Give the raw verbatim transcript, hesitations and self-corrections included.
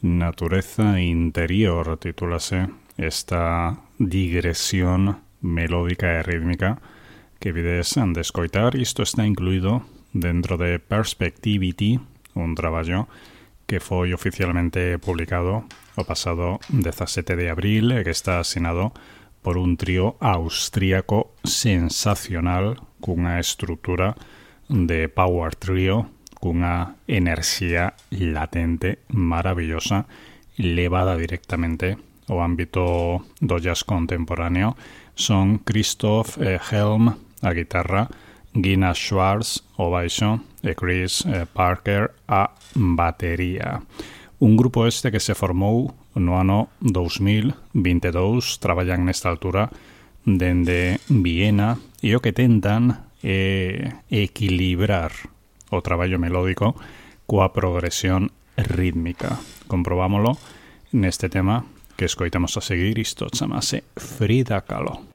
Natureza Interior titúlase esta digresión melódica e rítmica que vides de escoitar. Isto está incluído dentro de Perspectivity, un traballo que foi oficialmente publicado o pasado dezasete de abril e que está asinado por un trío austríaco sensacional cunha estrutura de power trio, cunha enerxía latente maravillosa levada directamente ao ámbito do jazz contemporáneo. Son Christoph Helm a guitarra, Gina Schwartz o baixo e Chris Parker a batería. Un grupo este que se formou no ano dous mil vinte e dous, traballan nesta altura dende Viena e o que tentan é equilibrar o traballo melódico coa progresión rítmica. Comprobámolo neste tema que escoitamos a seguir. Isto chamase Frida Kahlo.